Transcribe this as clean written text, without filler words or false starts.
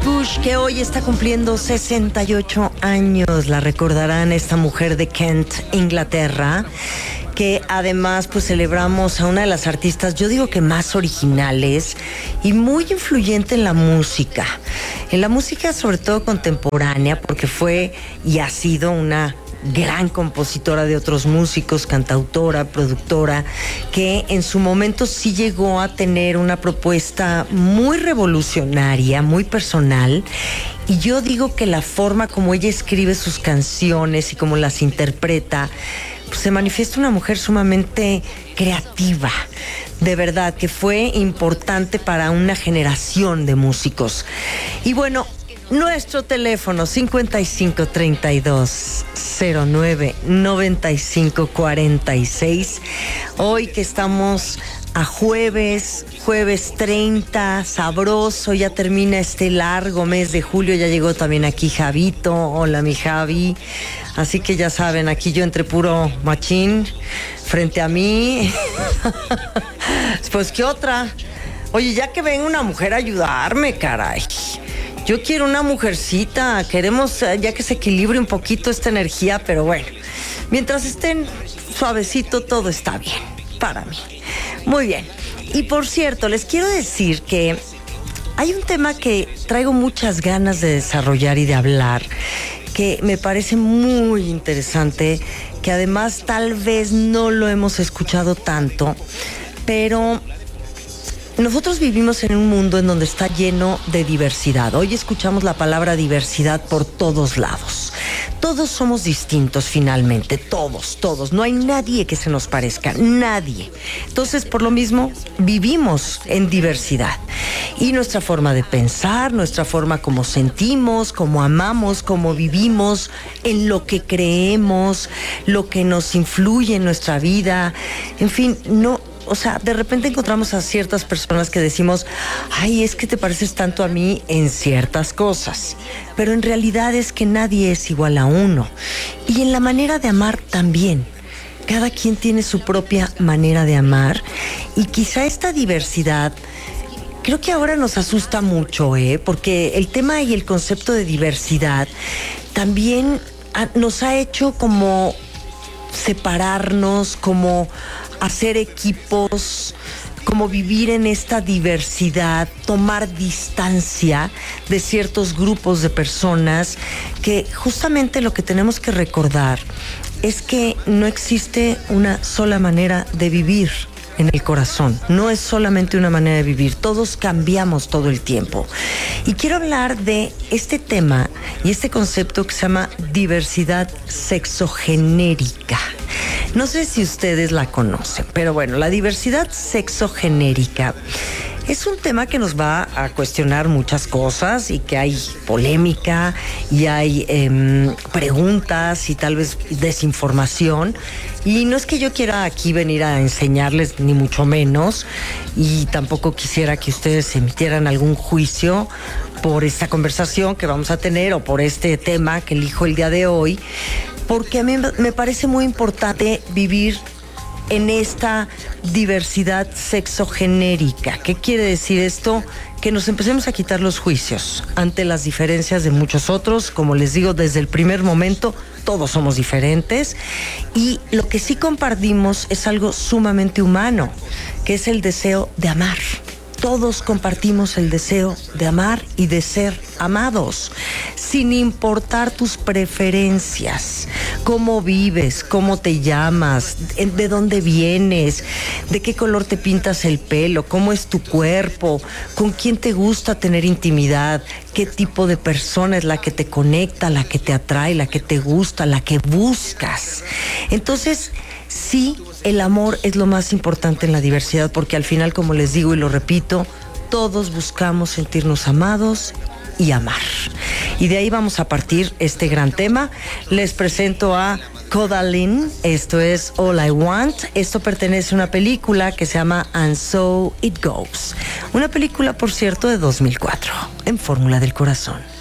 Bush, que hoy está cumpliendo 68 años. La recordarán, esta mujer de Kent, Inglaterra, que además pues celebramos a una de las artistas, yo digo que más originales y muy influyente en la música sobre todo contemporánea, porque fue y ha sido una gran compositora de otros músicos, cantautora, productora, que en su momento sí llegó a tener una propuesta muy revolucionaria, muy personal. Y yo digo que la forma como ella escribe sus canciones y como las interpreta, pues se manifiesta una mujer sumamente creativa. De verdad que fue importante para una generación de músicos. Y bueno, nuestro teléfono 5532-09-9546. Hoy que estamos a jueves 30, sabroso, ya termina este largo mes de julio, ya llegó también aquí Javito. Hola mi Javi. Así que ya saben, aquí yo entre puro machín, frente a mí. Pues qué otra. Oye, ya que venga una mujer a ayudarme, caray. Yo quiero una mujercita, queremos ya que se equilibre un poquito esta energía, pero bueno, mientras estén suavecito todo está bien, para mí. Muy bien, y por cierto, les quiero decir que hay un tema que traigo muchas ganas de desarrollar y de hablar, que me parece muy interesante, que además tal vez no lo hemos escuchado tanto, pero nosotros vivimos en un mundo en donde está lleno de diversidad. Hoy escuchamos la palabra diversidad por todos lados. Todos somos distintos finalmente, todos. No hay nadie que se nos parezca, nadie. Entonces, por lo mismo, vivimos en diversidad. Y nuestra forma de pensar, nuestra forma como sentimos, como amamos, como vivimos, en lo que creemos, lo que nos influye en nuestra vida, en fin, no. O sea, de repente encontramos a ciertas personas que decimos, ay, es que te pareces tanto a mí en ciertas cosas. Pero en realidad es que nadie es igual a uno. Y en la manera de amar también. Cada quien tiene su propia manera de amar. Y quizá esta diversidad, creo que ahora nos asusta mucho, porque el tema y el concepto de diversidad también nos ha hecho como separarnos, como hacer equipos, como vivir en esta diversidad, tomar distancia de ciertos grupos de personas, que justamente lo que tenemos que recordar es que no existe una sola manera de vivir en el corazón. No es solamente una manera de vivir, todos cambiamos todo el tiempo. Y quiero hablar de este tema y este concepto que se llama diversidad sexogenérica. No sé si ustedes la conocen, pero bueno, la diversidad sexogenérica es un tema que nos va a cuestionar muchas cosas y que hay polémica y hay preguntas y tal vez desinformación. Y no es que yo quiera aquí venir a enseñarles, ni mucho menos, y tampoco quisiera que ustedes emitieran algún juicio por esta conversación que vamos a tener o por este tema que elijo el día de hoy, porque a mí me parece muy importante vivir en esta diversidad sexogenérica. ¿Qué quiere decir esto? Que nos empecemos a quitar los juicios ante las diferencias de muchos otros. Como les digo, desde el primer momento todos somos diferentes, y lo que sí compartimos es algo sumamente humano, que es el deseo de amar. Todos compartimos el deseo de amar y de ser amados, sin importar tus preferencias, cómo vives, cómo te llamas, de dónde vienes, de qué color te pintas el pelo, cómo es tu cuerpo, con quién te gusta tener intimidad, qué tipo de persona es la que te conecta, la que te atrae, la que te gusta, la que buscas. Entonces, sí, el amor es lo más importante en la diversidad, porque al final, como les digo y lo repito, todos buscamos sentirnos amados y amar. Y de ahí vamos a partir este gran tema. Les presento a Kodaline, esto es All I Want. Esto pertenece a una película que se llama And So It Goes. Una película, por cierto, de 2004, en Fórmula del Corazón.